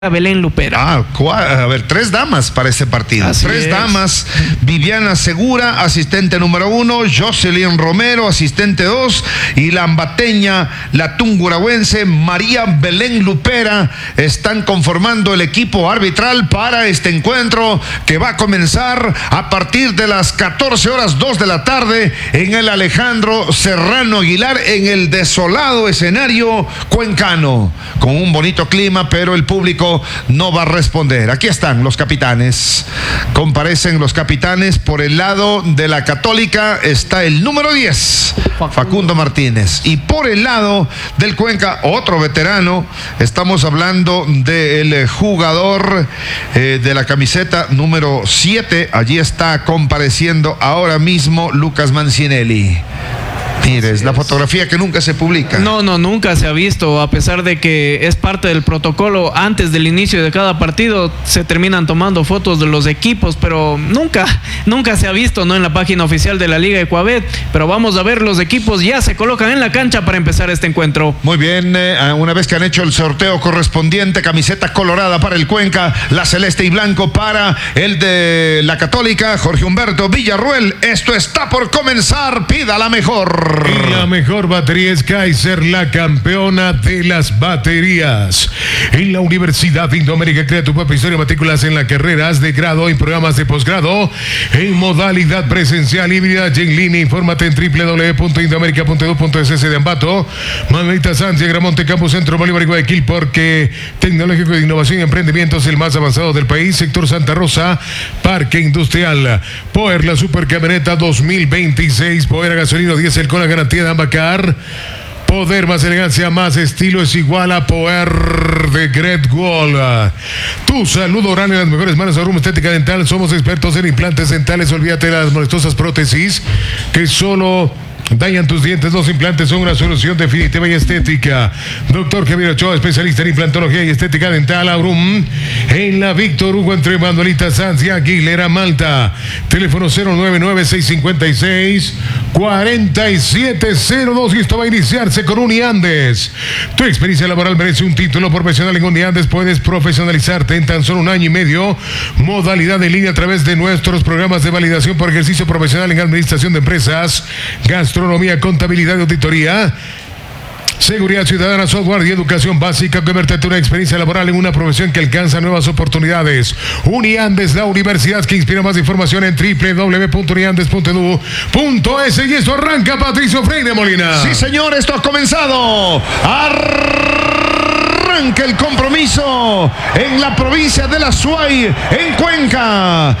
Belén Lupera. A ver, 3 damas para ese partido. Así 3 es. damas. Viviana Segura, asistente número 1, Jocelyn Romero, asistente 2, y la ambateña, la tunguragüense María Belén Lupera están conformando el equipo arbitral para este encuentro que va a comenzar a partir de las 14:02 de la tarde en el Alejandro Serrano Aguilar, en el desolado escenario cuencano, con un bonito clima, pero el público no va a responder. Aquí están los capitanes. Comparecen los capitanes. Por el lado de la Católica está el número 10, Facundo Martínez. Y por el lado del Cuenca, otro veterano. Estamos hablando del jugador de la camiseta número 7. Allí está compareciendo ahora mismo Lucas Mancinelli. Mire, es la fotografía que nunca se publica. No, nunca se ha visto, a pesar de que es parte del protocolo. Antes del inicio de cada partido se terminan tomando fotos de los equipos, pero nunca se ha visto, ¿no?, en la página oficial de la Liga Ecuabet. Pero vamos a ver, los equipos ya se colocan en la cancha para empezar este encuentro. Muy bien, una vez que han hecho el sorteo correspondiente, camiseta colorada para el Cuenca, la celeste y blanco para el de la Católica, Jorge Humberto Villarruel. Esto está por comenzar, pida la mejor. Y la mejor batería es Kaiser, la campeona de las baterías. En la Universidad de Indoamérica crea tu propia historia. Matrículas en las carreras de grado y programas de posgrado en modalidad presencial, híbrida y en línea. Infórmate en www.indoamerica.edu.es de Ambato, Manuelita Sánchez, Gramonte, Campus Centro, Bolívar y Guayaquil, porque Tecnológico de Innovación y Emprendimientos, el más avanzado del país. Sector Santa Rosa, Parque Industrial. Power, la supercamioneta 2026. Power a gasolina diésel con la garantía de Ambacar. Poder más elegancia, más estilo es igual a Power de Great Wall. Tu salud oral en las mejores manos. Aruma Estética Dental. Somos expertos en implantes dentales. Olvídate de las molestosas prótesis que solo dañan tus dientes. Los implantes son una solución definitiva y estética. Doctor Javier Ochoa, especialista en implantología y estética dental. Aurum, en la Víctor Hugo, entre Manuelita Sanz y Aguilera, Malta. Teléfono 099-656-4702. Y esto va a iniciarse con Uniandes. Tu experiencia laboral merece un título profesional en Uniandes. Puedes profesionalizarte en tan solo 1 año y medio. Modalidad en línea a través de nuestros programas de validación por ejercicio profesional en administración de empresas, gastronomía, contabilidad y auditoría, seguridad ciudadana, software y educación básica. Conviértete una experiencia laboral en una profesión que alcanza nuevas oportunidades. Uniandes, la universidad que inspira. Más información en www.uniandes.edu.es. Y esto arranca, Patricio Freire Molina. Sí, señor, esto ha comenzado. Arranca el compromiso en la provincia de la Suay, en Cuenca,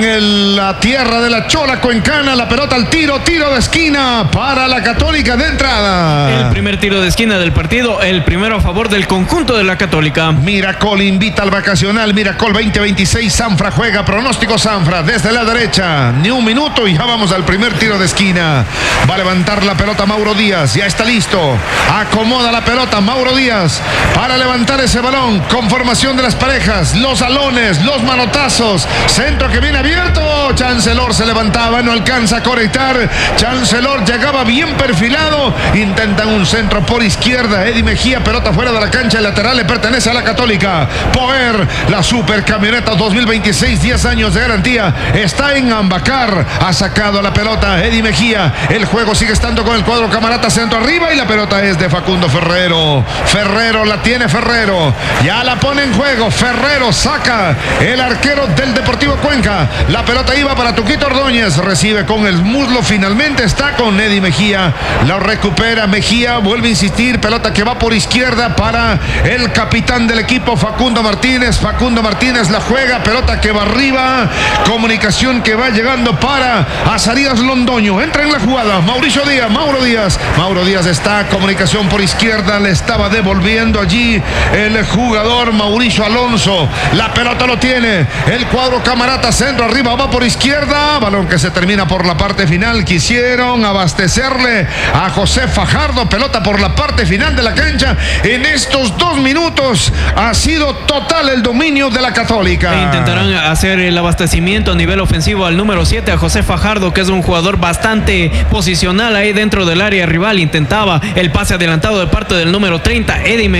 en la tierra de la Chola Cuencana. La pelota al tiro de esquina para la Católica de entrada. El primer tiro de esquina del partido, el primero a favor del conjunto de la Católica. Miracol invita al vacacional. Miracol 2026. Sanfra juega. Pronóstico Sanfra desde la derecha. Ni un minuto y ya vamos al primer tiro de esquina. Va a levantar la pelota Mauro Díaz. Ya está listo. Acomoda la pelota Mauro Díaz para levantar ese balón. Conformación de las parejas. Los alones, los manotazos. Centro que viene abierto. Chancellor se levantaba. No alcanza a conectar. Chancellor llegaba bien perfilado. Intentan un centro por izquierda. Eddie Mejía, pelota fuera de la cancha. El lateral le pertenece a la Católica. Power, la super camioneta 2026, 10 años de garantía. Está en Ambacar. Ha sacado la pelota Eddie Mejía. El juego sigue estando con el cuadro Camarata, centro arriba, y la pelota es de Facundo Ferrero. Ferrero la tiene Ferrero. Ya la pone en juego. Ferrero saca el arquero del Deportivo Cuenca. La pelota iba para Tuquito Ordóñez. Recibe con el muslo. Finalmente está con Eddie Mejía. La recupera Mejía. Vuelve a insistir. Pelota que va por izquierda para el capitán del equipo, Facundo Martínez. Facundo Martínez la juega. Pelota que va arriba. Comunicación que va llegando para Azarías Londoño. Entra en la jugada Mauricio Díaz. Mauro Díaz está. Comunicación por izquierda. Le estaba devolviendo allí el jugador Mauricio Alonso. La pelota lo tiene el cuadro Camarata, centro arriba, va por izquierda. Balón que se termina por la parte final. Quisieron abastecerle a José Fajardo. Pelota por la parte final de la cancha. En estos 2 minutos ha sido total el dominio de la Católica. Intentarán hacer el abastecimiento a nivel ofensivo al número 7, a José Fajardo, que es un jugador bastante posicional ahí dentro del área rival. Intentaba el pase adelantado de parte del número 30, Eddie Mejía.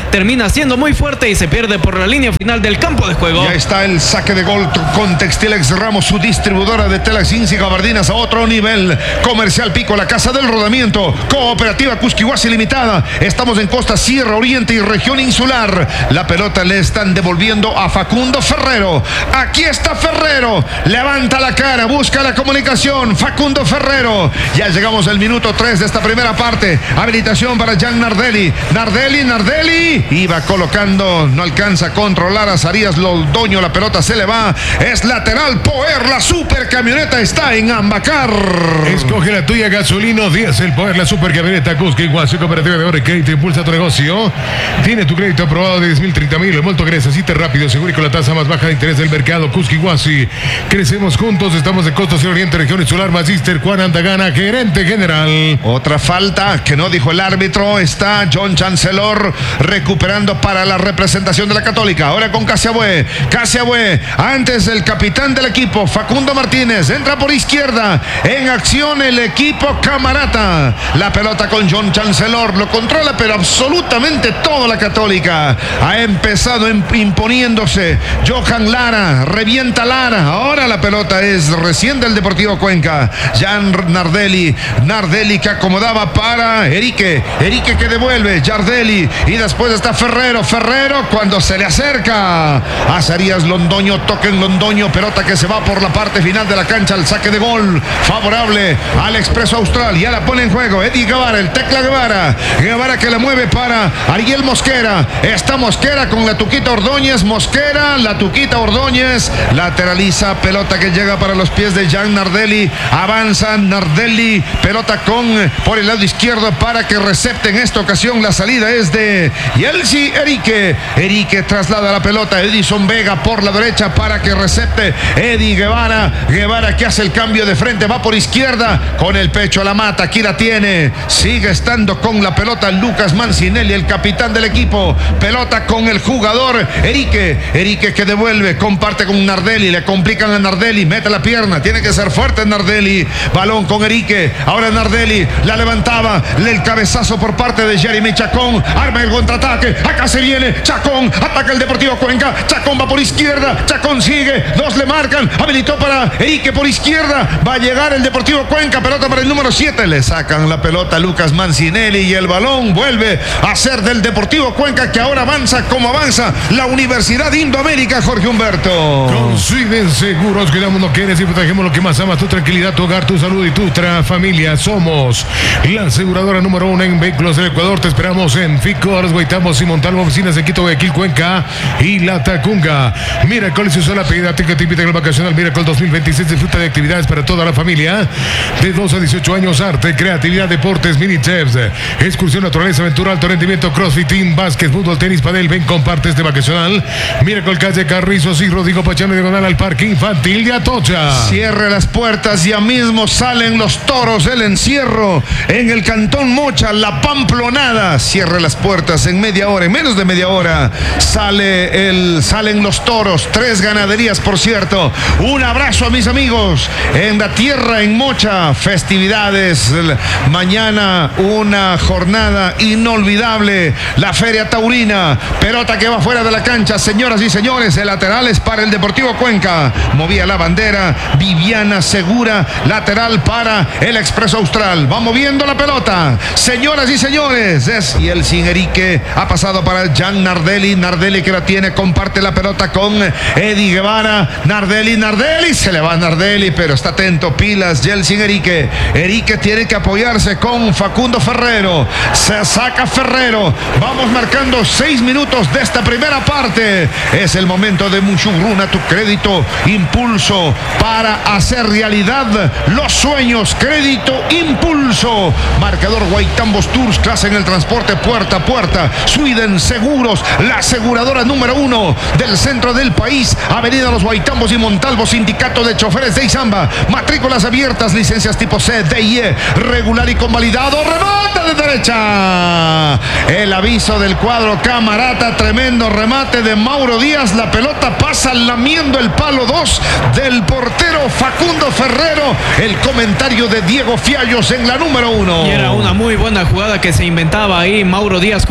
termina siendo muy fuerte y se pierde por la línea final del campo de juego. Ya está el saque de gol con Textilex Ramos, su distribuidora de telas jeans y gabardinas a otro nivel. Comercial Pico, la casa del rodamiento. Cooperativa Cusquihuasi Limitada. Estamos en Costa, Sierra Oriente y región insular. La pelota le están devolviendo a Facundo Ferrero. Aquí está Ferrero. Levanta la cara, busca la comunicación. Facundo Ferrero. Ya llegamos al minuto 3 de esta primera parte. Habilitación para Jan Nardelli. Nardelli. Iba colocando, no alcanza a controlar a Zarías Londoño. La pelota se le va. Es lateral. Poer, la super camioneta está en Ambacar. Escoge la tuya, gasolino diésel. Poer, la super camioneta Cusquihuasi, cooperativa de ahorro y crédito. Impulsa tu negocio. Tiene tu crédito aprobado de 10,000, 30,000. El monto que necesite rápido, seguro y con la tasa más baja de interés del mercado. Cusquihuasi. Crecemos juntos. Estamos en Costa Sur Oriente, región insular. Magíster Juan Andagana, gerente general. Otra falta que no dijo el árbitro. Está John Chancellor recuperando para la representación de la Católica. Ahora con Casiabue. Antes el capitán del equipo, Facundo Martínez. Entra por izquierda. En acción el equipo Camarata. La pelota con John Chancellor. Lo controla, pero absolutamente toda la Católica. Ha empezado imponiéndose. Johan Lara. Revienta Lara. Ahora la pelota es recién del Deportivo Cuenca. Jan Nardelli que acomodaba para Erique que devuelve. Yardelli. Y después está Ferrero cuando se le acerca a Zarías Londoño. Toca en Londoño. Pelota que se va por la parte final de la cancha. El saque de gol favorable al Expreso Austral. Ya la pone en juego Eddie Guevara, el Tecla Guevara que la mueve para Ariel Mosquera. Está Mosquera con la Tuquita Ordóñez. La Tuquita Ordóñez lateraliza. Pelota que llega para los pies de Jan Nardelli. Avanza Nardelli. Pelota por el lado izquierdo para que recepte. En esta ocasión la salida es de Yelsi Erique traslada la pelota. Edison Vega por la derecha para que recepte Eddie Guevara que hace el cambio de frente. Va por izquierda con el pecho a la mata. Aquí la tiene. Sigue estando con la pelota Lucas Mancinelli, el capitán del equipo. Pelota con el jugador Erique que devuelve. Comparte con Nardelli. Le complican a Nardelli. Mete la pierna. Tiene que ser fuerte Nardelli. Balón con Erique. Ahora Nardelli la levantaba. El cabezazo por parte de Jeremy Chacón. Arma el contraataque. Acá se viene Chacón. Ataca el Deportivo Cuenca. Chacón va por izquierda. Chacón sigue. Dos le marcan. Habilitó para Erique por izquierda. Va a llegar el Deportivo Cuenca. Pelota para el número 7. Le sacan la pelota a Lucas Mancinelli y el balón vuelve a ser del Deportivo Cuenca, que ahora avanza como avanza la Universidad Indoamérica, Jorge Humberto. Con Sweden Seguros, cuidamos lo que eres y protegemos lo que más amas, tu tranquilidad, tu hogar, tu salud y tu familia. Somos la aseguradora número 1 en vehículos del Ecuador. Te esperamos en Ficors, Guaitamos y Montalvo, oficinas de Quito, Guayaquil, Cuenca y La Tacunga. Miracle se usó la pedida, te invita al vacacional Miracle 2026. Disfruta de actividades para toda la familia de 2 a 18 años, arte, creatividad, deportes, mini chefs, excursión, naturaleza, aventura, alto rendimiento, crossfit, básquet, fútbol, tenis, padel. Ven, comparte este vacacional. Miracle, calle Carrizos y Rodrigo Pachano, diagonal al Parque Infantil de Atocha. Cierre las puertas, ya mismo salen los toros del encierro en el Cantón Mocha, la Pamplonada. Cierre las puertas en media hora, en menos de media hora salen los toros. 3 ganaderías, por cierto. Un abrazo a mis amigos en la tierra, en Mocha. Festividades mañana, una jornada inolvidable. La Feria Taurina. Pelota que va fuera de la cancha, señoras y señores. El lateral es para el Deportivo Cuenca. Movía la bandera Viviana Segura. Lateral para el Expreso Austral. Va moviendo la pelota, señoras y señores. Y el sin Erique ha pasado para Jan Nardelli que la tiene. Comparte la pelota con Eddie Guevara. Nardelli. Se le va a Nardelli, pero está atento. Pilas, Yeltsin Erique tiene que apoyarse con Facundo Ferrero. Se saca Ferrero. Vamos marcando 6 minutos de esta primera parte. Es el momento de Muchugruna, tu crédito impulso para hacer realidad los sueños. Crédito impulso. Marcador Guaitambos Tours, clase en el transporte puerta a puerta. Sweden Seguros, la aseguradora número 1 del centro del país. Avenida Los Guaitambos y Montalvo. Sindicato de Choferes de Izamba. Matrículas abiertas, licencias tipo C, D y E, regular y convalidado. Remate de derecha. El aviso del cuadro Camarata. Tremendo remate de Mauro Díaz. La pelota pasa lamiendo el palo 2 del portero Facundo Ferrero. El comentario de Diego Fiallos en la número 1. Y era una muy buena jugada que se inventaba ahí Mauro Díaz junto con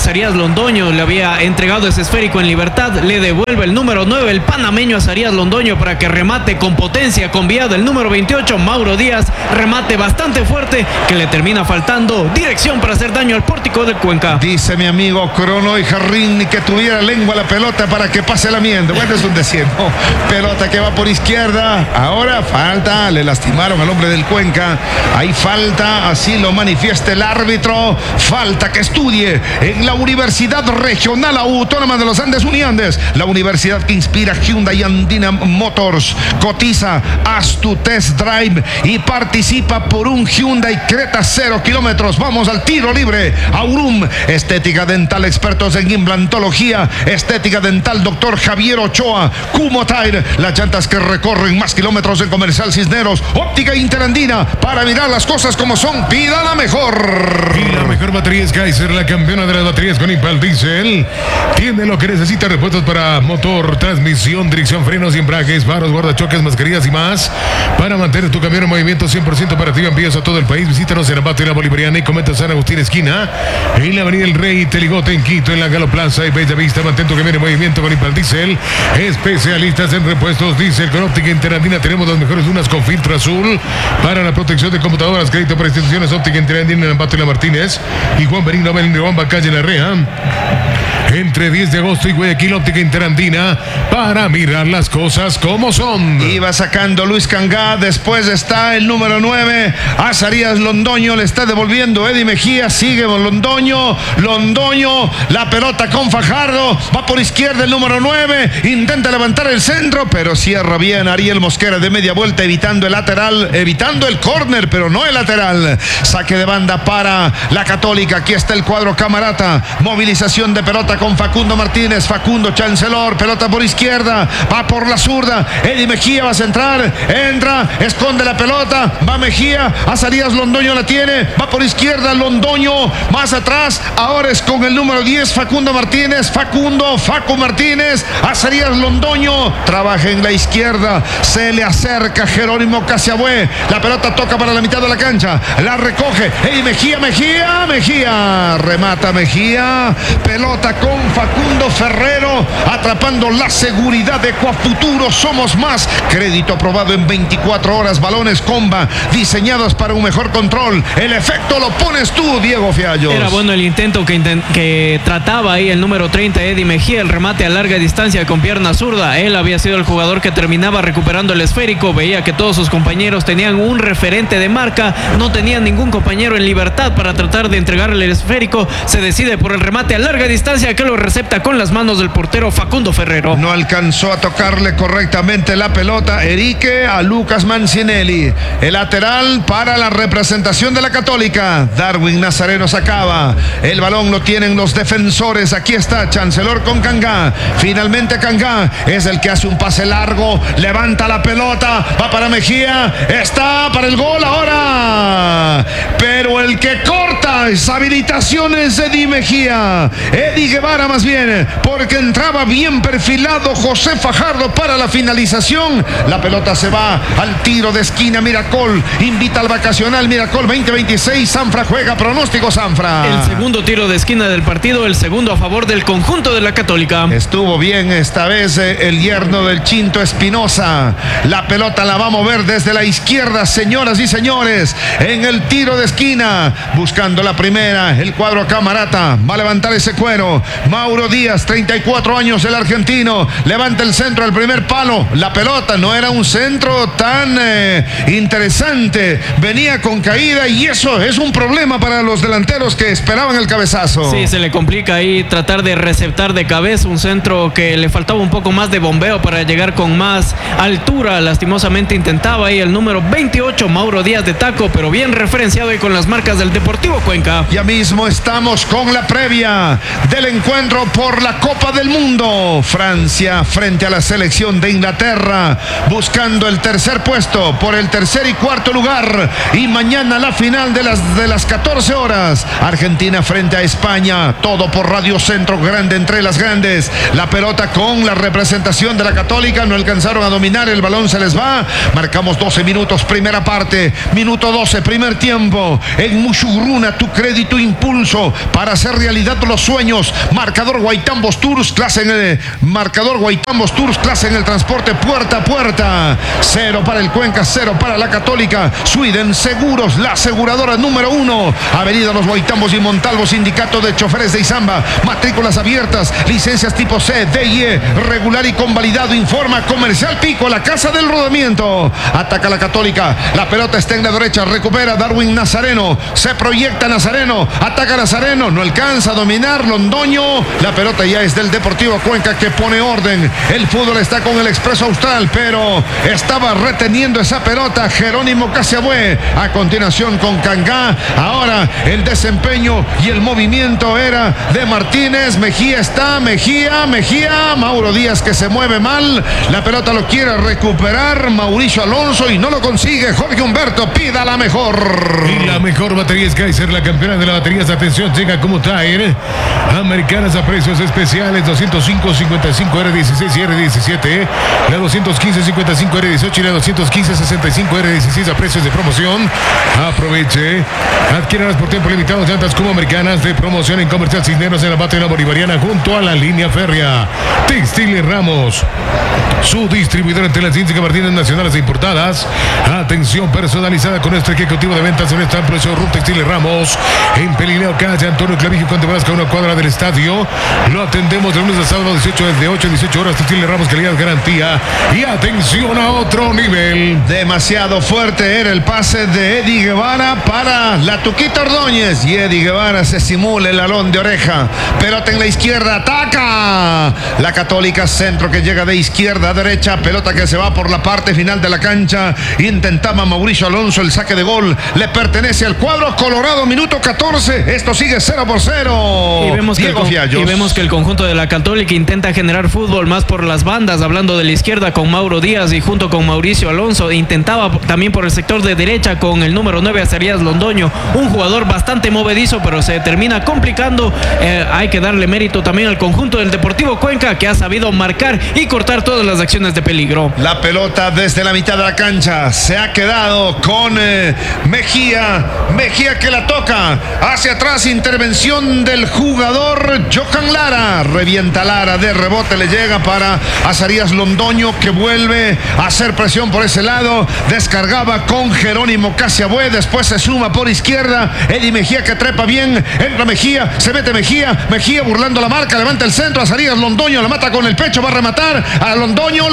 Azarías Londoño le había entregado ese esférico en libertad, le devuelve el número 9, el panameño Azarías Londoño, para que remate con potencia, con vía del número 28, Mauro Díaz, remate bastante fuerte que le termina faltando dirección para hacer daño al pórtico del Cuenca. Dice mi amigo Crono y Jarrín que tuviera lengua la pelota para que pase la mienda. Bueno, es un decir, ¿no? Pelota que va por izquierda, ahora falta, le lastimaron al hombre del Cuenca, hay falta, así lo manifiesta el árbitro, falta que estudie en la Universidad Regional Autónoma de los Andes Uniandes, la universidad que inspira Hyundai Andina Motors. Cotiza, haz tu test drive y participa por un Hyundai Creta 0 kilómetros. Vamos al tiro libre. Aurum, estética dental, expertos en implantología, estética dental, doctor Javier Ochoa. Kumotire, las llantas que recorren más kilómetros en Comercial Cisneros. Óptica Interandina, para mirar las cosas como son, pida la mejor. Y la mejor batería es Kaiser, la campeona de las baterías con Impal Diesel. Tiene lo que necesita: repuestos para motor, transmisión, dirección, frenos y embragues, faros, guardachoques, mascarillas y más. Para mantener tu camión en movimiento 100% para ti, envíos a todo el país. Visítanos en Ambato y la Bolivariana y cometa San Agustín esquina, en la Avenida El Rey, Teligote en Quito, en la Galo Plaza y Bella Vista. Mantén tu camión en movimiento con Impal Diesel. Especialistas en repuestos diesel con Óptica Interandina. Tenemos las mejores lunas con filtro azul para la protección de computadoras. Crédito para instituciones. Óptica Interandina en Ambato y la Martínez y Juan Benigno Juan calle La Rea. Entre 10 de agosto y Guayaquil, Óptica Interandina, para mirar las cosas como son. Iba sacando Luis Cangá, después está el número 9, Azarías Londoño, le está devolviendo Eddie Mejía, sigue Londoño, la pelota con Fajardo, va por izquierda el número 9, intenta levantar el centro, pero cierra bien Ariel Mosquera de media vuelta, evitando el lateral, evitando el córner, pero no el lateral. Saque de banda para la Católica, aquí está el cuadro Camarata, movilización de pelota con Facundo Martínez, Facundo Chancellor, pelota por izquierda, va por la zurda, Eddie Mejía va a centrar, entra, esconde la pelota, va Mejía, Azarías Londoño la tiene, va por izquierda Londoño, más atrás, ahora es con el número 10, Facundo Martínez, Facu Martínez, Azarías Londoño, trabaja en la izquierda, se le acerca Jerónimo Casiabue, la pelota toca para la mitad de la cancha, la recoge, Eddie Mejía, remata Mejía, pelota con Facundo Ferrero, atrapando la seguridad de Ecuafuturo, somos más, crédito aprobado en 24 horas, balones Comba, diseñados para un mejor control, el efecto lo pones tú, Diego Fiallos. Era bueno el intento que trataba ahí el número 30, Eddie Mejía, el remate a larga distancia con pierna zurda, él había sido el jugador que terminaba recuperando el esférico, veía que todos sus compañeros tenían un referente de marca, no tenían ningún compañero en libertad para tratar de entregarle el esférico, se decide por el remate a larga distancia que lo recepta con las manos del portero Facundo Ferrero. No alcanzó a tocarle correctamente la pelota Erique a Lucas Mancinelli. El lateral para la representación de la Católica. Darwin Nazareno sacaba. El balón lo tienen los defensores. Aquí está Chancellor con Cangá. Finalmente Cangá es el que hace un pase largo. Levanta la pelota. Va para Mejía. Está para el gol ahora. Pero el que corta esa habilitación es Eddie Mejía. Eddie Guevara más bien, porque entraba bien perfilado José Fajardo para la finalización. La pelota se va al tiro de esquina. Miracol invita al vacacional. Miracol 2026. Sanfra juega. Pronóstico Sanfra. El segundo tiro de esquina del partido, el segundo a favor del conjunto de la Católica. Estuvo bien esta vez el yerno del Chinto Espinosa. La pelota la va a mover desde la izquierda, señoras y señores, en el tiro de esquina, buscando la primera. El cuadro Camarata va a levantar ese cuero. Mauro Díaz, 34 años, el argentino, levanta el centro al primer palo. La pelota no era un centro tan interesante, venía con caída y eso es un problema para los delanteros que esperaban el cabezazo. Sí, se le complica ahí tratar de receptar de cabeza un centro que le faltaba un poco más de bombeo para llegar con más altura. Lastimosamente intentaba ahí el número 28, Mauro Díaz de taco, pero bien referenciado y con las marcas del Deportivo Cuenca. Ya mismo estamos con la previa del encuentro encuentro por la Copa del Mundo. Francia frente a la selección de Inglaterra, buscando el tercer puesto por el tercer y cuarto lugar. Y mañana la final de las 14 horas. Argentina frente a España. Todo por Radio Centro, grande entre las grandes. La pelota con la representación de la Católica. No alcanzaron a dominar, el balón se les va. Marcamos 12 minutos, primera parte. Minuto 12, primer tiempo. En Mushugruna, tu crédito impulso para hacer realidad los sueños. Marcador Guaitambos Tours, clase en el transporte puerta a puerta. 0 para el Cuenca, 0 para la Católica. Sweden Seguros, la aseguradora número 1. Avenida Los Guaitambos y Montalvo, Sindicato de Choferes de Izamba. Matrículas abiertas, licencias tipo C, D y E, regular y convalidado. Informa Comercial Pico, la casa del rodamiento. Ataca la Católica, la pelota está en la derecha, recupera Darwin Nazareno, se proyecta Nazareno, ataca Nazareno, no alcanza a dominar Londoño. La pelota ya es del Deportivo Cuenca, que pone orden. El fútbol está con el Expreso Austral, pero estaba reteniendo esa pelota Jerónimo Casiabue. A continuación con Cangá. Ahora el desempeño y el movimiento era de Martínez. Mejía está, Mejía, Mauro Díaz, que se mueve mal. La pelota lo quiere recuperar Mauricio Alonso y no lo consigue. Jorge Humberto, pida la mejor. Y la mejor batería es Kaiser, la campeona de las baterías. Atención, llega como Tire. Americanas a precios especiales, 205, 55, R16 y R17. La 215, 55, R18 y la 215, 65, R16 a precios de promoción. Aproveche. Adquiéralas por tiempo limitado. Llantas como Americanas de promoción en Comercial Cisneros, en la Batalla Bolivariana, junto a la línea férrea. Textiles Ramos, su distribuidor entre las índices Martínez nacionales e importadas. Atención personalizada con nuestro ejecutivo de ventas en esta precio. Ruth Textiles Ramos, en Pelineo, calle Antonio Clavijo, con Tebasca, una cuadra del estadio. Lo atendemos de lunes a sábado, 18 desde 8 a 18 horas. Textiles Ramos, calidad, garantía y atención a otro nivel. Demasiado fuerte era el pase de Eddie Guevara para la Tuquita Ordóñez, y Eddie Guevara se simula el alón de oreja. Pelota en la izquierda, ataca la Católica, centro que llega de izquierda a derecha, pelota que se va por la parte final de la cancha. Intentaba Mauricio Alonso el saque de gol, le pertenece al cuadro colorado. Minuto 14, esto sigue 0-0. Y vemos que el conjunto de la Católica intenta generar fútbol más por las bandas, hablando de la izquierda con Mauro Díaz y junto con Mauricio Alonso. Intentaba también por el sector de derecha con el número 9, Azarías Londoño, un jugador bastante movedizo, pero se termina complicando. Hay que darle mérito también al conjunto del Deportivo Cuenca, que ha sabido marcar y cortar todas las acciones de peligro. La pelota desde la mitad de la cancha se ha quedado con Mejía que la toca hacia atrás. Intervención del jugador Johan Lara, revienta Lara, de rebote le llega para Azarías Londoño, que vuelve a hacer presión por ese lado. Descargaba con Jerónimo Casiabue, después se suma por izquierda Eddie Mejía, que trepa bien, entra Mejía, se mete Mejía burlando la marca, levanta el centro. Azarías Londoño la mata con el pecho, va a rematar a Londoño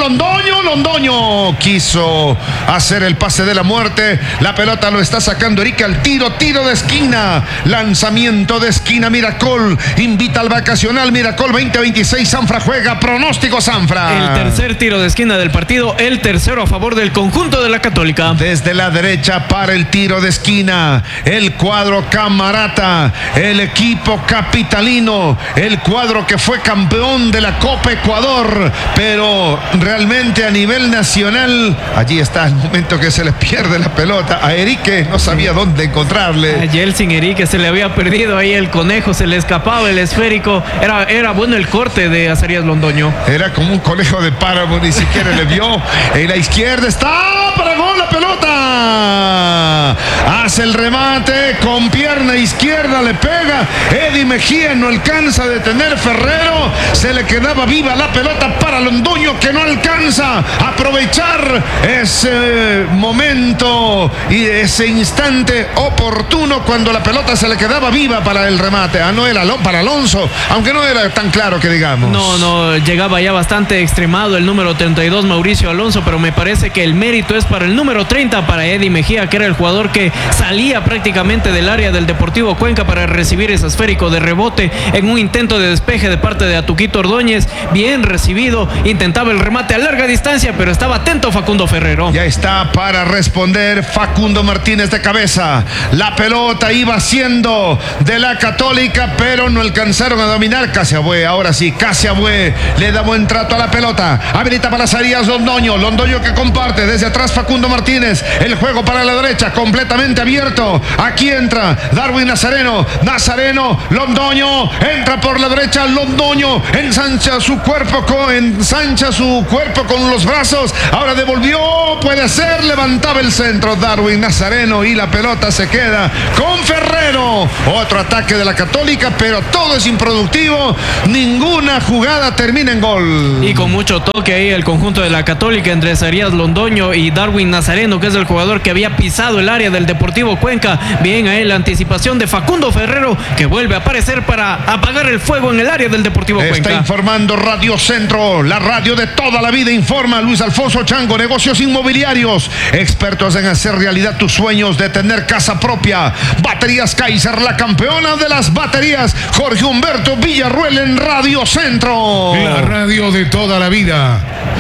quiso hacer el pase de la muerte. La pelota lo está sacando Erika al tiro de esquina, lanzamiento de esquina. Miracol invita al vacacional. Miracol 2026, Sanfra juega, pronóstico Sanfra. El tercer tiro de esquina del partido, el tercero a favor del conjunto de la Católica. Desde la derecha para el tiro de esquina, el cuadro Camarata, el equipo capitalino, el cuadro que fue campeón de la Copa Ecuador, pero realmente a nivel nacional, allí está el momento que se le pierde la pelota a Erique, no sabía dónde encontrarle. A Jelsin Erique se le había perdido ahí el conejo, se le escapaba el esférico. Era bueno el corte de Azarías Londoño. Era como un conejo de páramo, ni siquiera le vio. En la izquierda está para gol la pelota. Hace el remate con pierna izquierda, le pega. Eddie Mejía no alcanza a detener Ferrero. Se le quedaba viva la pelota para Londoño, que no alcanza a aprovechar ese momento y ese instante oportuno cuando la pelota se le quedaba viva para el remate. No era para Alonso, aunque no era tan claro que digamos. No, llegaba ya bastante extremado el número 32, Mauricio Alonso, pero me parece que el mérito es para el número 30, para Eddie Mejía, que era el jugador que salía prácticamente del área del Deportivo Cuenca para recibir ese esférico de rebote en un intento de despeje de parte de Atuquito Ordóñez. Bien recibido, intentaba el remate a larga distancia, pero estaba atento Facundo Ferrero. Ya está para responder Facundo Martínez de cabeza. La pelota iba siendo de la Católica, pero no alcanzaron a dominar. Casiabue, ahora sí, Casiabue le da buen trato a la pelota. Habilita para Zarías Londoño. Londoño que comparte desde atrás Facundo Martínez. El juego para la derecha, completamente abierto. Aquí entra Darwin Nazareno. Londoño entra por la derecha. Londoño ensancha su cuerpo con los brazos. Ahora devolvió, puede ser, levantaba el centro Darwin Nazareno y la pelota se queda con Ferrero. Otro ataque de la Católica, pero todo es improductivo. Ninguna jugada termina en gol. Y con mucho toque ahí el conjunto de la Católica entre Zarías Londoño y Darwin Nazareno, que es el jugador que había pisado el área del Deportivo Cuenca. Bien ahí la anticipación de Facundo Ferrero, que vuelve a aparecer para apagar el fuego en el área del Deportivo Cuenca. Está informando Radio Centro, la radio de toda la vida. Informa Luis Alfonso Chango, negocios inmobiliarios, expertos en hacer realidad tus sueños de tener casa propia. Baterías Kaiser, la campeona de las baterías. Jorge Humberto Villarruel en Radio Centro. La radio de toda la vida.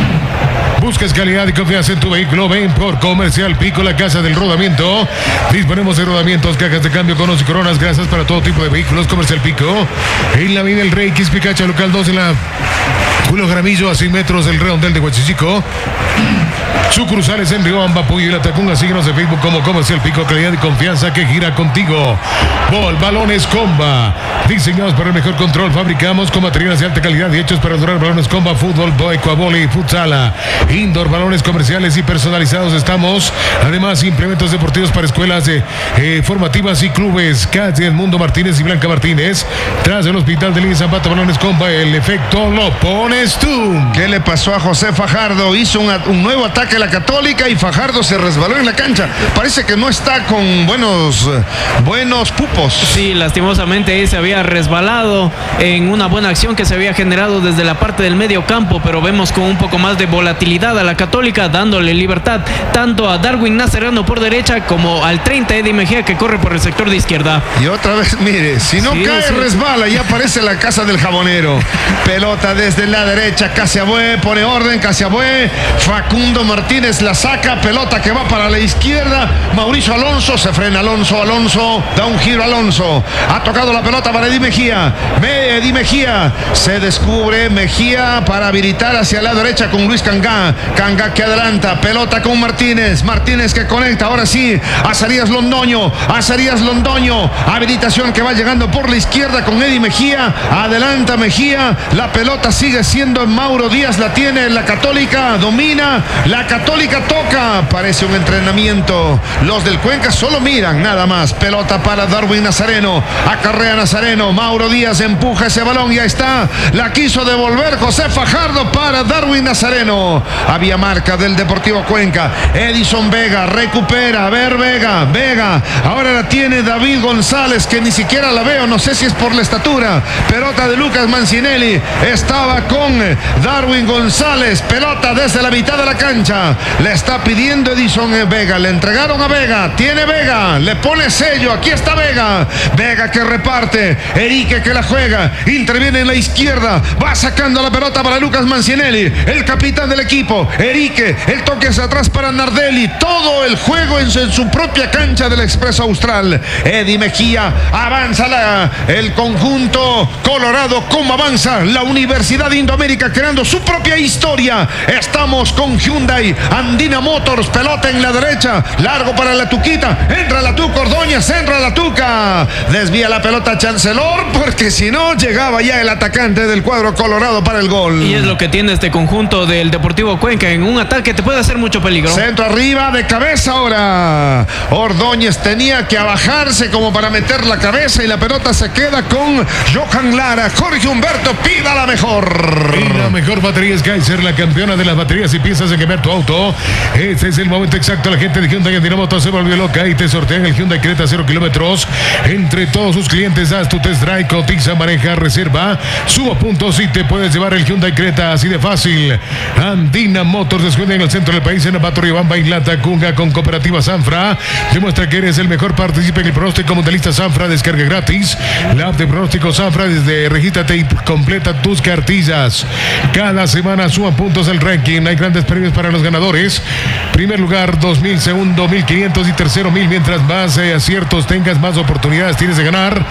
Buscas calidad y confianza en tu vehículo. Ven por Comercial Pico, la casa del rodamiento. Disponemos de rodamientos, cajas de cambio, conos y coronas, grasas para todo tipo de vehículos. Comercial Pico, en la Avenida El Rey, Quizpicacha, local 2, en la Julio Jaramillo, a 100 metros del redondel de Huachichico. Sucursales en Riobamba, Puyo y La Tacunga. Síguenos en Facebook como Comercial Pico, calidad y confianza que gira contigo. Balones Comba, diseñados para el mejor control. Fabricamos con materiales de alta calidad y hechos para durar. Balones Comba, fútbol, ecuavoli, futsala, indoor, balones comerciales y personalizados. Estamos, además, implementos deportivos para escuelas formativas y clubes. Calle Edmundo Martínez y Blanca Martínez, tras el Hospital de Línea Zapata. Balones Comba, el efecto lo pones tú. ¿Qué le pasó a José Fajardo? Hizo un nuevo ataque a la Católica y Fajardo se resbaló en la cancha. Parece que no está con buenos pupos. Sí, lastimosamente ahí se había resbalado en una buena acción que se había generado desde la parte del medio campo, pero vemos con un poco más de volatilidad a la Católica, dándole libertad tanto a Darwin Nazareno por derecha como al 30 Eddie Mejía, que corre por el sector de izquierda. Y otra vez, mire, si no cae, resbala, ya aparece la casa del jabonero. Pelota desde la derecha, Casiabue pone orden, Casiabue, Facundo Martínez la saca, pelota que va para la izquierda, Mauricio Alonso, se frena Alonso, da un giro Alonso, ha tocado la pelota para Eddie Mejía, se descubre Mejía para habilitar hacia la derecha con Luis Cangá que adelanta, pelota con Martínez que conecta, ahora sí, a Zarías Londoño, habilitación que va llegando por la izquierda con Eddie Mejía, adelanta Mejía, la pelota sigue siendo Mauro Díaz, la tiene la Católica, domina, la Católica toca, parece un entrenamiento, los del Cuenca solo miran nada más, pelota para Darwin Nazareno, acarrea Nazareno, Mauro Díaz empuja ese balón, ya está, la quiso devolver José Fajardo para Darwin Nazareno, había marca del Deportivo Cuenca, Edison Vega recupera, a ver Vega, ahora la tiene David González, que ni siquiera la veo, no sé si es por la estatura, pelota de Lucas Mancinelli, estaba con Darwin González, pelota desde la mitad de la cancha, le está pidiendo Edison Vega, le entregaron a Vega, tiene Vega, le pone sello, aquí está Vega que reparte, Erique que la juega, interviene en la izquierda, va sacando la pelota para Lucas Mancinelli, el capitán del equipo, Erique, el toque hacia atrás para Nardelli, todo el juego en su propia cancha del Expreso Austral. Eddie Mejía, avanza el conjunto colorado, como avanza la Universidad de Indoamérica creando su propia historia. Estamos con Hyundai Andina Motors, pelota en la derecha, largo para la Tuquita, entra la Tuca Ordóñez, entra la Tuca, desvía la pelota Chancellor, porque si no llegaba ya el atacante del cuadro colorado para el gol. Y es lo que tiene este conjunto del Deportivo Cuenca, en un ataque te puede hacer mucho peligro. Centro arriba, de cabeza ahora, Ordóñez tenía que abajarse como para meter la cabeza y la pelota se queda con Johan Lara. Jorge Humberto, pida la mejor. Y la mejor batería es Kaiser, la campeona de las baterías y piezas de que ver tu auto. auto. Este es el momento exacto. La gente de Hyundai Andina se volvió loca y te sortean el Hyundai Creta 0 kilómetros. Entre todos sus clientes, haz tu test drive, cotiza, maneja, reserva, suma puntos y te puedes llevar el Hyundai Creta así de fácil. Andina Motors descuenta en el centro del país, en Ambato, Riobamba y Latacunga con Cooperativa Sanfra. Demuestra que eres el mejor. Participa en el pronóstico mundialista Sanfra. Descarga gratis la app de pronóstico Sanfra. Desde regístrate y completa tus cartillas. Cada semana suma puntos al ranking. Hay grandes premios para los ganadores. Primer lugar 2.000, segundo 1.500 y tercero 1.000. Mientras más aciertos tengas, más oportunidades tienes de ganar.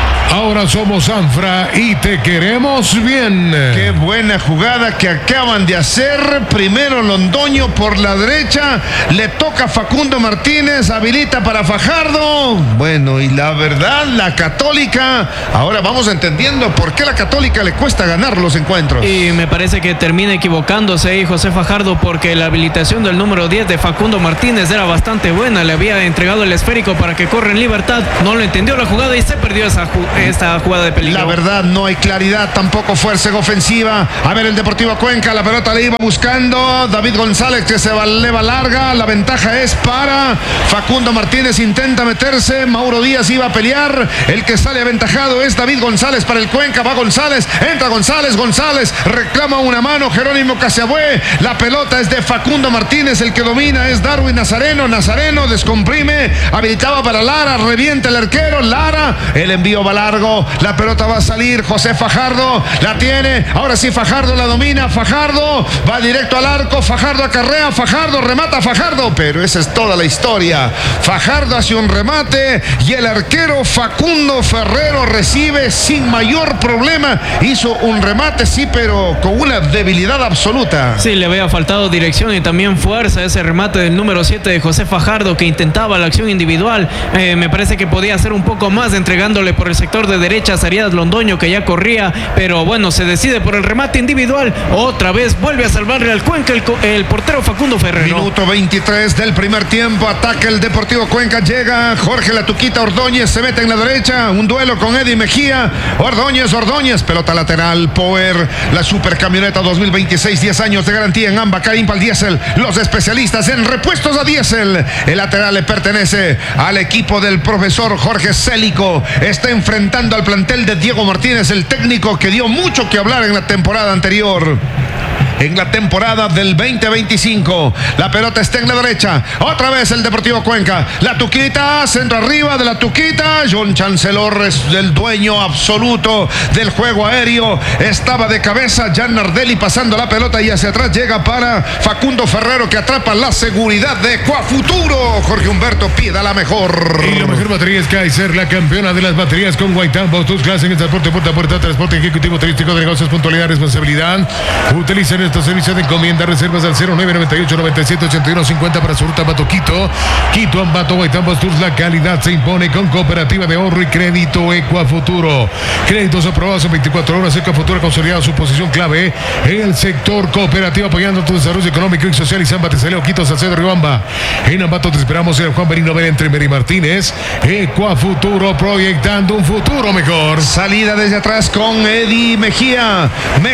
Ahora somos Sanfra y te queremos bien. Qué buena jugada que acaban de hacer. Primero Londoño por la derecha. Le toca Facundo Martínez. Habilita para Fajardo. Bueno, y la verdad, la Católica. Ahora vamos entendiendo por qué la Católica le cuesta ganar los encuentros. Y me parece que termina equivocándose ahí José Fajardo, porque la habilitación del número 10 de Facundo Martínez era bastante buena. Le había entregado el esférico para que corra en libertad. No lo entendió la jugada y se perdió esta jugada de peligro. La verdad, no hay claridad, tampoco fuerza ofensiva. A ver, el Deportivo Cuenca, la pelota le iba buscando David González, que se eleva larga. La ventaja es para Facundo Martínez, intenta meterse. Mauro Díaz iba a pelear. El que sale aventajado es David González para el Cuenca. Va González, entra González reclama una mano Jerónimo Casiabue. La pelota es de Facundo Martínez, el que domina es Darwin Nazareno. Nazareno descomprime, habilitaba para Lara, revienta el arquero. Lara, el envío va largo. La pelota va a salir. José Fajardo la tiene. Ahora sí, Fajardo la domina. Fajardo va directo al arco. Fajardo acarrea. Fajardo remata. Fajardo. Pero esa es toda la historia. Fajardo hace un remate y el arquero Facundo Ferrero recibe sin mayor problema. Hizo un remate, sí, pero con una debilidad absoluta. Sí, le había faltado dirección y también fuerza ese remate del número 7 de José Fajardo, que intentaba la acción individual. Me parece que podía hacer un poco más entregándole por el sector de derecha a Arias Londoño, que ya corría, pero bueno, se decide por el remate individual. Otra vez vuelve a salvarle al Cuenca el portero Facundo Ferrero. Minuto 23 del primer tiempo. Ataca el Deportivo Cuenca. Llega Jorge La Tuquita Ordóñez. Se mete en la derecha. Un duelo con Eddie Mejía. Ordóñez. Pelota lateral. Power. La supercamioneta 2026. 10 años de garantía en AMBA. Carimpal Diesel. Los especialistas en repuestos a diésel. El lateral le pertenece al equipo del profesor Jorge Célico. Está enfrentando al plantel de Diego Martínez, el técnico que dio mucho que hablar en la temporada anterior. En la temporada del 2025. La pelota está en la derecha. Otra vez el Deportivo Cuenca. La Tuquita, centro arriba de la Tuquita. John Chancellor es el dueño absoluto del juego aéreo. Estaba de cabeza Jan Nardelli pasando la pelota y hacia atrás llega para Facundo Ferrero, que atrapa la seguridad de Ecuafuturo. Jorge Humberto Pieda, la mejor. Y la mejor batería es Kaiser, la campeona de las baterías con Guaitambos. Tus clases en el transporte puerta a puerta, transporte ejecutivo turístico de negocios, puntualidad, responsabilidad. Utilizan estos servicios de encomienda, reservas al 0998 97 81 50 para su ruta Ambato Quito. Quito, Ambato, Guaitambos Tours. La calidad se impone con Cooperativa de Ahorro y Crédito Ecuafuturo. Créditos aprobados en 24 horas. Ecuafuturo ha consolidado su posición clave en el sector cooperativo, apoyando tu desarrollo económico y social. Y Zamba te salió Quito, Salcedo, Riobamba. En Ambato te esperamos en Juan Benigno Vera entre Meri Martínez. Ecuafuturo, proyectando un futuro mejor. Salida desde atrás con Eddie Mejía.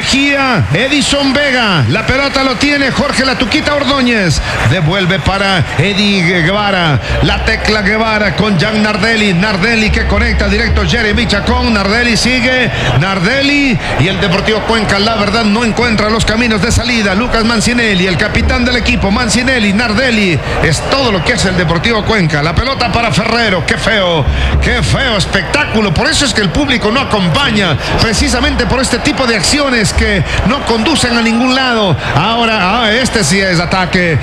Edison Vega. La pelota lo tiene Jorge La Tuquita Ordóñez. Devuelve para Eddie Guevara. La Tecla Guevara con Jan Nardelli. Nardelli que conecta directo Jeremy Chacón. Nardelli sigue. Nardelli y el Deportivo Cuenca, la verdad, no encuentra los caminos de salida. Lucas Mancinelli, el capitán del equipo. Mancinelli, Nardelli. Es todo lo que hace el Deportivo Cuenca. La pelota para Ferrero. Qué feo espectáculo. Por eso es que el público no acompaña. Precisamente por este tipo de acciones que no conducen a ningún lado. Ahora, este sí es ataque.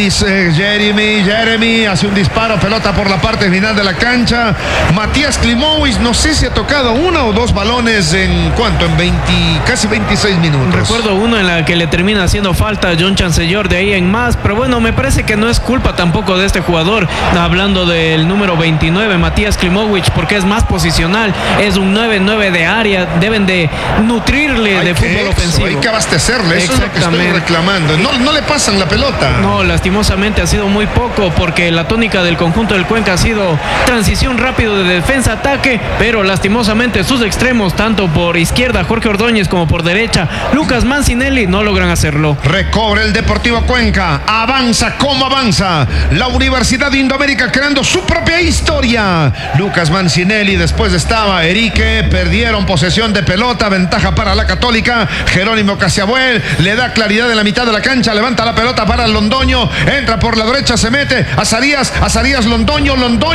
Jeremy hace un disparo, pelota por la parte final de la cancha. Matías Klimowicz, no sé si ha tocado uno o dos balones en ¿cuánto? En casi 26 minutos. Recuerdo uno en la que le termina haciendo falta a John Chancellor, de ahí en más, pero bueno, me parece que no es culpa tampoco de este jugador, hablando del número 29, Matías Klimowicz, porque es más posicional, es un 9-9 de área, deben de nutrirle de fútbol ofensivo. Hay que abastecerle, eso es lo que estoy reclamando. No no le pasan la pelota. No, lastimosamente ha sido muy poco, porque la tónica del conjunto del Cuenca ha sido transición rápido de defensa-ataque, pero lastimosamente sus extremos, tanto por izquierda Jorge Ordóñez como por derecha Lucas Mancinelli, no logran hacerlo. Recobre el Deportivo Cuenca, avanza como avanza la Universidad de Indoamérica, creando su propia historia. Lucas Mancinelli, después estaba Erique, perdieron posesión de pelota, ventaja para la Católica. Jerónimo Casiabuel le da claridad en la mitad de la cancha, levanta la pelota para Londoño, entra por la derecha, se mete Azarías, Londoño,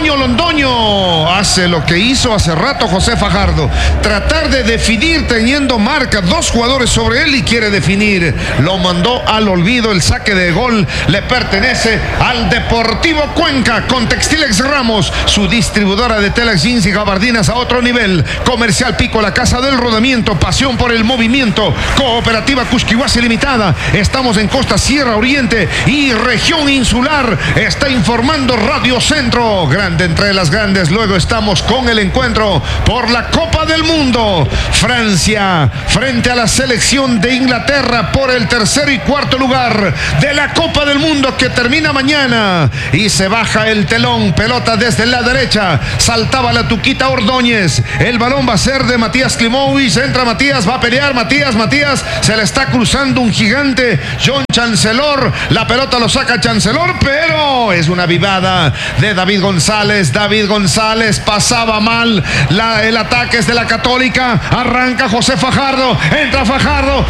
hace lo que hizo hace rato José Fajardo, tratar de definir teniendo marca, dos jugadores sobre él y quiere definir, lo mandó al olvido. El saque de gol le pertenece al Deportivo Cuenca, con Textilex Ramos, su distribuidora de telas, jeans y gabardinas a otro nivel. Comercial Pico, la casa del rodamiento, pasión por el movimiento. Cooperativa Cusquihuasi Limitada, estamos en Costa Sierra Oriente y región insular. Está informando Radio Centro, grande entre las grandes. Luego estamos con el encuentro por la Copa del Mundo. Francia frente a la selección de Inglaterra por el tercer y cuarto lugar de la Copa del Mundo, que termina mañana. Y se baja el telón, pelota desde la derecha, saltaba la Tuquita Ordóñez, el balón va a ser de Matías Klimovic, entra Matías, va a pelear Matías, se le está cruzando un gigante, John Chancellor, la pelota lo saca Chancellor, pero es una vivada de David González. Pasaba mal el ataque es de la Católica, arranca José Fajardo, entra Fajardo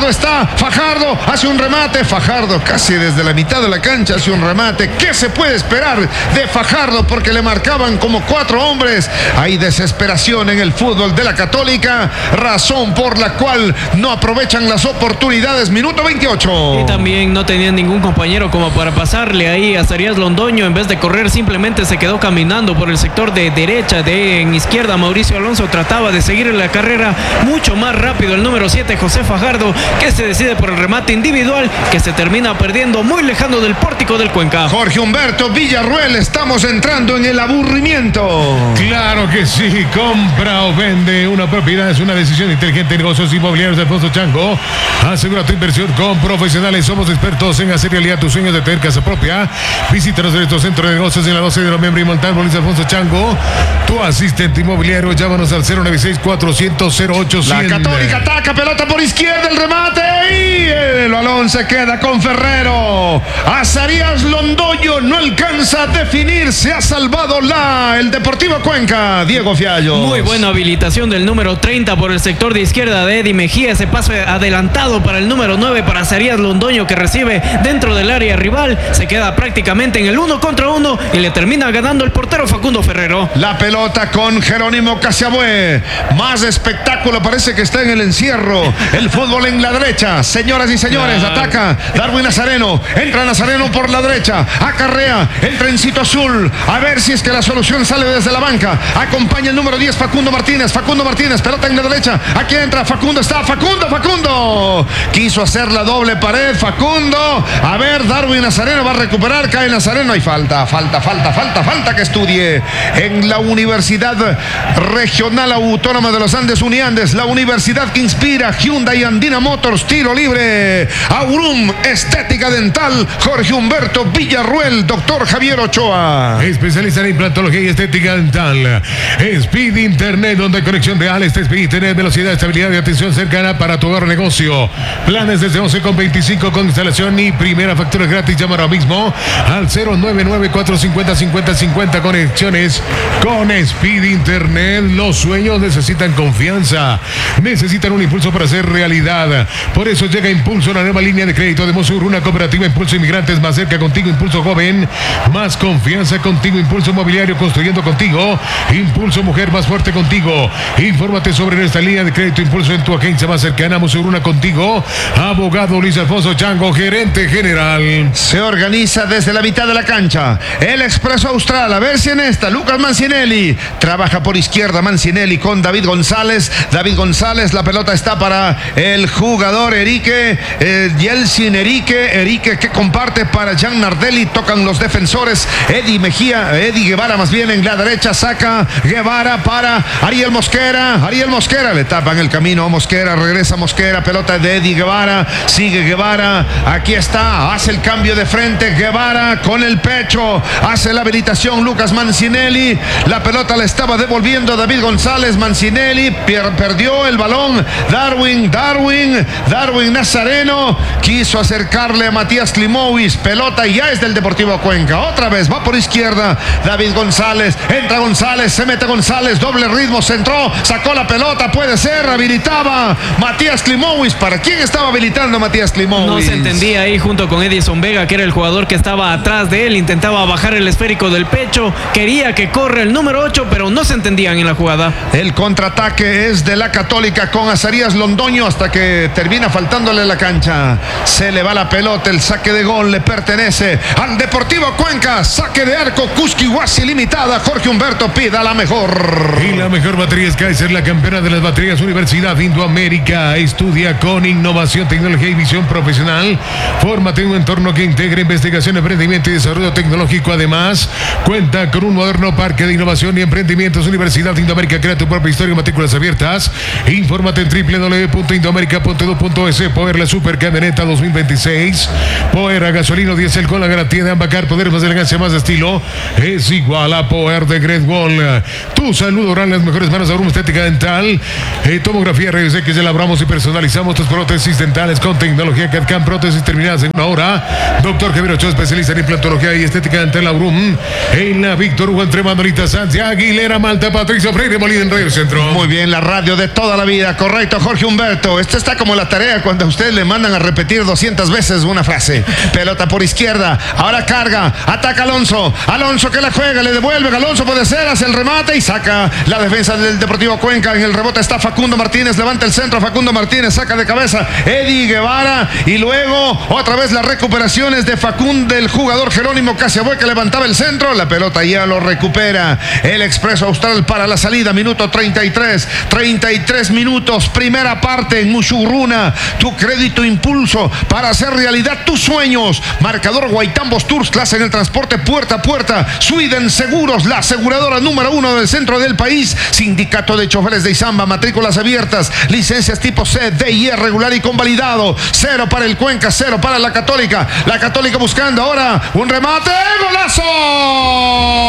hace un remate, Fajardo casi desde la mitad de la cancha hace un remate. ¿Qué se puede esperar de Fajardo? Porque le marcaban como 4 hombres. Hay desesperación en el fútbol de la Católica, razón por la cual no aprovechan las oportunidades. Minuto 28. Y también no tenían ningún compañero como para pasarle ahí a Azarías Londoño. En vez de correr, simplemente se quedó caminando por el sector de derecha. En izquierda Mauricio Alonso trataba de seguir la carrera mucho más rápido el número 7 José Fajardo, que se decide por el remate individual, que se termina perdiendo muy lejano del pórtico del Cuenca. Jorge Humberto Villarruel, estamos entrando en el aburrimiento. Claro que sí, compra o vende una propiedad es una decisión inteligente. Negocios inmobiliarios de Alfonso Chango. Asegura tu inversión con profesionales. Somos expertos en hacer realidad tus sueños de tener casa propia. Visítanos en nuestro centro de negocios en la 12 de noviembre y Montalvo, Luis Alfonso Chango, tu asistente inmobiliario. Llámanos al 096-400-0800. La Católica ataca, pelota por izquierda, el remate y el balón se queda con Ferrero. Azarías Londoño no alcanza a definir, se ha salvado el Deportivo Cuenca. Diego Fiallo. Muy buena habilitación del número 30 por el sector de izquierda de Eddie Mejía. Ese pase adelantado para el número 9 para Azarías Londoño, que recibe dentro del área rival. Se queda prácticamente en el 1 contra 1 y le termina ganando el portero Facundo Ferrero. La pelota con Jerónimo Casiabué. Más espectáculo, parece que está en el encierro. El fútbol en la derecha. Señoras y señores, ataca Darwin Nazareno. Entra Nazareno por la derecha. Acarrea el trencito azul. A ver si es que la solución sale desde la banca. Acompaña el número 10, Facundo Martínez. Pelota en la derecha. Aquí entra Facundo. Facundo. Quiso hacer la doble pared. Facundo. A ver, Darwin Nazareno va a recuperar. Cae Nazareno. Hay falta que estudie en la Universidad Regional Autónoma de los Andes, Uniandes, la universidad que inspira. Hyundai Andina Motors, tiro libre. Aurum Estética Dental, Jorge Humberto Villarruel, doctor Javier Ochoa. Especialista en implantología y estética dental. Speed Internet, donde hay conexión real. Speed Internet, velocidad, estabilidad y atención cercana para tu hogar o negocio. Planes desde 11,25 con instalación y primera factura gratis. Llama ahora mismo al 099-450-5050. Conexiones con Speed Internet. Los sueños necesitan confianza, necesitan un impulso para ser realidad. Por eso llega Impulso, la nueva línea de crédito de Mosur, una cooperativa Impulso Inmigrantes más cerca contigo. Impulso Joven, más confianza contigo. Impulso Mobiliario, construyendo contigo. Impulso Mujer, más fuerte contigo. Infórmate sobre nuestra línea de crédito Impulso en tu agencia más cercana. Mosur, una contigo. Abogado Luis Alfonso Chango, gerente general. Se organiza desde la mitad de la cancha el Expreso Austral. A ver si en esta Lucas Mancinelli trabaja por izquierda. Mancinelli con David González, la pelota está para el jugador Erique. Yeltsin Erique que comparte para Jan Nardelli, tocan los defensores, Eddie Guevara más bien en la derecha, saca Guevara para Ariel Mosquera, le tapan el camino a Mosquera, regresa Mosquera, pelota de Eddie Guevara, sigue Guevara, aquí está, hace el cambio de frente, Guevara con el pecho, hace la habilitación Lucas Mancinelli, la pelota le estaba devolviendo David González, Mancinelli perdió el balón, Darwin Nazareno quiso acercarle a Matías Klimovic, pelota ya es del Deportivo Cuenca, otra vez va por izquierda David González, entra González, se mete González, doble ritmo, centró, sacó la pelota, puede ser, habilitaba Matías Klimovic. ¿Para quién estaba habilitando Matías Klimovic? No se entendía ahí junto con Edison Vega, que era el jugador que estaba atrás de él, intentaba bajar el esférico del pecho, quería que corra el número 8, pero no se entendían en la jugada. El contraataque es de la Católica con Azarías Londoño hasta que termina faltándole la cancha, se le va la pelota, el saque de gol le pertenece al Deportivo Cuenca, saque de arco Cusquihuasi Limitada, Jorge Humberto pida la mejor. Y la mejor batería es Kaiser, la campeona de las baterías, Universidad Indoamérica. Estudia con innovación, tecnología y visión profesional. Fórmate en un entorno que integre investigación, emprendimiento y desarrollo tecnológico. Además, cuenta con un moderno parque de innovación y emprendimientos. Universidad Indoamérica, crea tu propia historia, matrículas abiertas. Infórmate en www.indoamerica.edu.es. Power, la super camioneta 2026. Power a gasolina diésel con la garantía de Ambacar. Poder, más elegancia, más estilo. Es igual a Power de Great Wall. Tu salud oral, las mejores manos de broma estética dental. Tomografía, rayos X, elaboramos y personalizamos tus prótesis dentales con tecnología CAD/CAM, prótesis terminadas en 1 hora. Doctor Javier Ochoa, especialista en implantología y estética dental Aurum. En la Víctor Hugo, entre Manolita Sánchez, Aguilera, Malta, Patricio Freire, Molina, en Radio Centro. Muy bien, la radio de toda la vida, correcto, Jorge Humberto. Esto está como la tarea cuando a usted le mandan a repetir 200 veces una frase. Pelota por izquierda, ahora carga, ataca Alonso que la juega, le devuelve, Alonso puede ser, hace el remate y saca la defensa del Deportivo Cuenca. En el rebote está Facundo Martínez, levanta el centro, Facundo Martínez saca de cabeza Eddie Guevara y luego otra vez las recuperaciones de Facundo, del jugador Jerónimo Casiabue que levantaba el centro, la pelota ya lo recupera el Expreso Austral para la salida, minuto 33 minutos, primera parte en Mushurruna, tu crédito impulso para hacer realidad tus sueños, marcador Guaitambos Tours, clase en el transporte puerta a puerta, Sweden Seguros, la aseguradora número 1 del centro del país, Sindicato de Choferes de Izamba, matrículas abiertas, licencias tipo C, D y E regular y convalidado, 0 para el Cuenca, 0 para la Católica buscando ahora un remate, ¡golazo!